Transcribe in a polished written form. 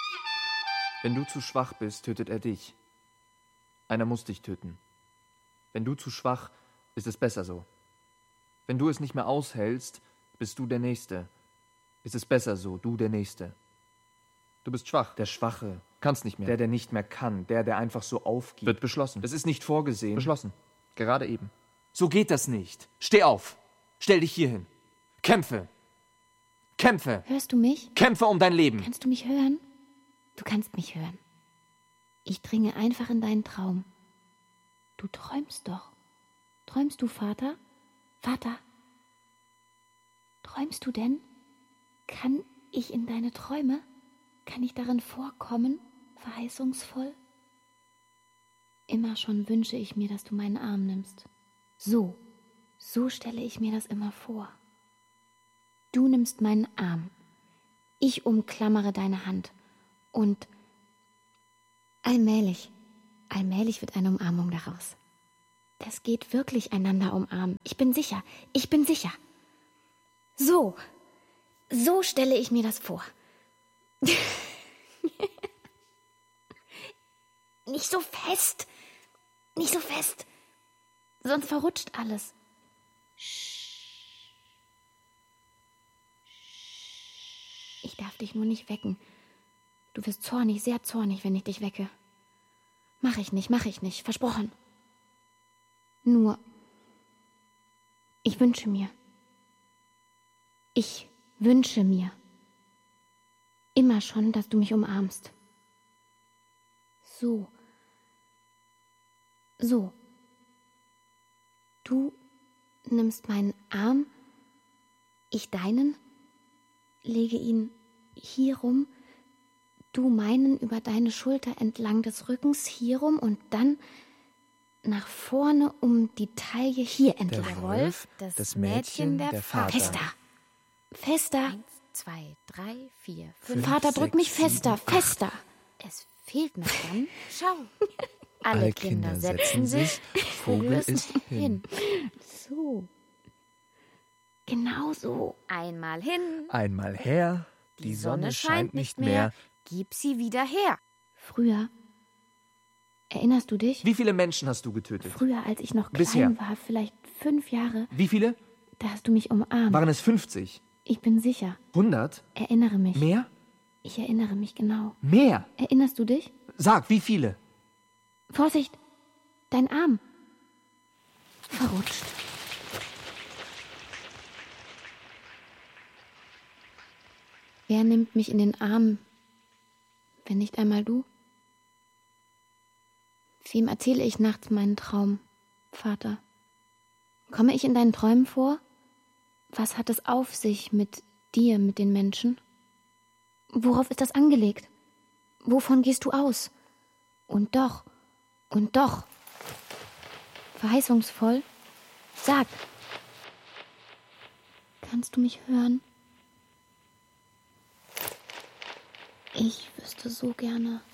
Wenn du zu schwach bist, tötet er dich. Einer muss dich töten. Wenn du zu schwach, ist es besser so. Wenn du es nicht mehr aushältst, bist du der Nächste. Ist es besser so, du der Nächste. Du bist schwach. Der Schwache. Kannst nicht mehr. Der nicht mehr kann. Der einfach so aufgibt. Wird beschlossen. Das ist nicht vorgesehen. Beschlossen. Gerade eben. So geht das nicht. Steh auf. Stell dich hier hin. Kämpfe. Kämpfe. Hörst du mich? Kämpfe um dein Leben. Kannst du mich hören? Du kannst mich hören. Ich dringe einfach in deinen Traum. Du träumst doch. Träumst du, Vater? Vater? Träumst du denn? Kann ich in deine Träume? Kann ich darin vorkommen, verheißungsvoll? Immer schon wünsche ich mir, dass du meinen Arm nimmst. So stelle ich mir das immer vor. Du nimmst meinen Arm. Ich umklammere deine Hand. Und allmählich wird eine Umarmung daraus. Das geht wirklich einander umarmen. Ich bin sicher. So stelle ich mir das vor. Nicht so fest. Sonst verrutscht alles. Ich darf dich nur nicht wecken. Du wirst zornig, sehr zornig, wenn ich dich wecke. Mach ich nicht, versprochen. Nur, ich wünsche mir immer schon, dass du mich umarmst. So. Du nimmst meinen Arm, ich deinen, lege ihn hier rum, du meinen über deine Schulter entlang des Rückens hier rum und dann nach vorne um die Taille hier entlang. Der Wolf, das Mädchen, der Vater. Fester. 1, 2, 3, 4, 5. Vater, drück mich fester. Es fehlt noch dann. Schau. Alle Kinder setzen sich. Vogel ist hin. So. Genau so. Einmal hin. Einmal her. Die Sonne scheint nicht mehr. Gib sie wieder her. Früher, erinnerst du dich? Wie viele Menschen hast du getötet? Früher, als ich noch klein Bisher. war, vielleicht 5 Jahre, Wie viele? da hast du mich umarmt. Waren es 50? Ich bin sicher. 100? Erinnere mich. Mehr? Ich erinnere mich genau. Mehr? Erinnerst du dich? Sag, wie viele? Vorsicht, dein Arm. Verrutscht. Wer nimmt mich in den Arm, wenn nicht einmal du? Wem erzähle ich nachts meinen Traum, Vater? Komme ich in deinen Träumen vor? Was hat es auf sich mit dir, mit den Menschen? Worauf ist das angelegt? Wovon gehst du aus? Und doch. Verheißungsvoll? Sag. Kannst du mich hören? Ich wüsste so gerne,